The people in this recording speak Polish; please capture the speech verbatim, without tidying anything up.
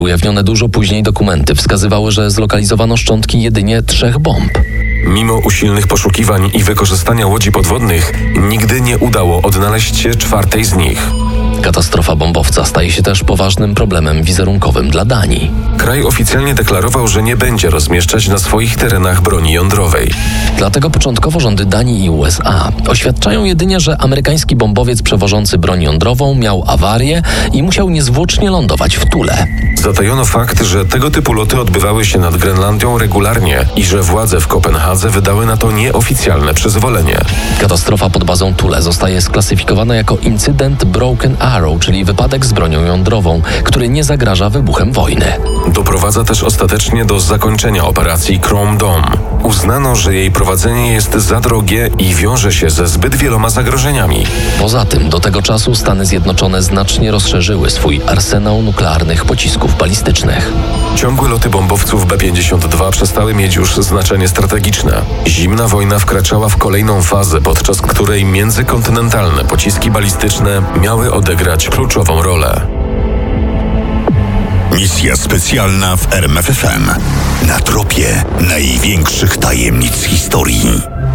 Ujawnione dużo później dokumenty wskazywały, że zlokalizowano szczątki jedynie trzech bomb. Mimo usilnych poszukiwań i wykorzystania łodzi podwodnych, nigdy nie udało odnaleźć się czwartej z nich. Katastrofa bombowca staje się też poważnym problemem wizerunkowym dla Danii. Kraj oficjalnie deklarował, że nie będzie rozmieszczać na swoich terenach broni jądrowej. Dlatego początkowo rządy Danii i U S A oświadczają jedynie, że amerykański bombowiec przewożący broń jądrową miał awarię i musiał niezwłocznie lądować w Tule. Zatajono fakt, że tego typu loty odbywały się nad Grenlandią regularnie i że władze w Kopenhadze wydały na to nieoficjalne przyzwolenie. Katastrofa pod bazą Thule zostaje sklasyfikowana jako incydent Broken Arrow, czyli wypadek z bronią jądrową, który nie zagraża wybuchem wojny. Doprowadza też ostatecznie do zakończenia operacji Chrome Dome. Uznano, że jej prowadzenie jest za drogie i wiąże się ze zbyt wieloma zagrożeniami. Poza tym do tego czasu Stany Zjednoczone znacznie rozszerzyły swój arsenał nuklearnych pocisków balistycznych. Ciągłe loty bombowców B pięćdziesiąt dwa przestały mieć już znaczenie strategiczne. Zimna wojna wkraczała w kolejną fazę, podczas której międzykontynentalne pociski balistyczne miały odegrać kluczową rolę. Misja specjalna w R M F F M. Na tropie największych tajemnic historii.